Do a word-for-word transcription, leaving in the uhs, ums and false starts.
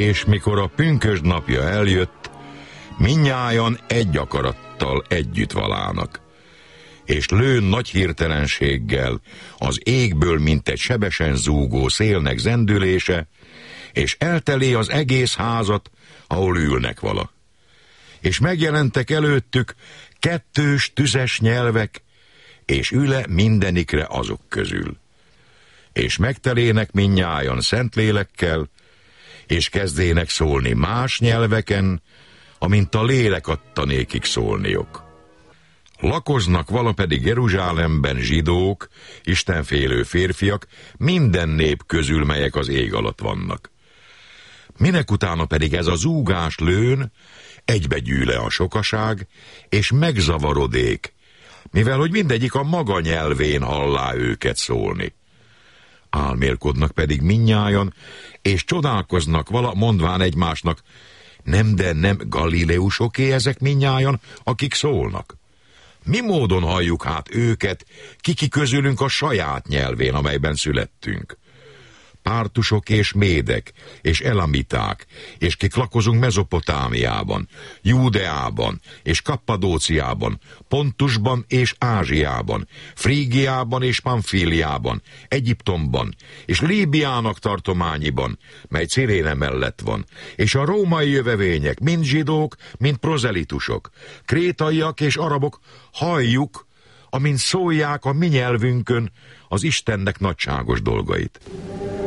És mikor a pünkösd napja eljött, mindnyájan egy akarattal együtt valának, és lőn nagy hirtelenséggel az égből, mint egy sebesen zúgó szélnek zendülése, és eltelé az egész házat, ahol ülnek vala. És megjelentek előttük kettős tüzes nyelvek, és üle mindenikre azok közül. És megtelének mindnyájan Szentlélekkel, és kezdének szólni más nyelveken, amint a lélek adta nékik szólniok. Lakoznak vala pedig Jeruzsálemben zsidók, istenfélő férfiak, minden nép közül, melyek az ég alatt vannak. Minek utána pedig ez a zúgás lőn, egybegyűle a sokaság, és megzavarodék, mivel hogy mindegyik a maga nyelvén hallá őket szólni. Álmélkodnak pedig mindnyájan, és csodálkoznak vala, mondván egymásnak, nem, de nem Galileusoké ezek mindnyájan, akik szólnak. Mi módon halljuk hát őket, kiki közülünk a saját nyelvén, amelyben születtünk? Pártusok és médek, és elamiták, és kik lakozunk Mezopotámiában, Júdeában, és Kappadóciában, Pontusban és Ázsiában, Frígiában és Pamfíliában, Egyiptomban, és Líbiának tartományiban, mely Ciréne mellett van, és a római jövevények, mind zsidók, mind prozelitusok, krétaiak és arabok, halljuk, amint szólják a mi nyelvünkön az Istennek nagyságos dolgait.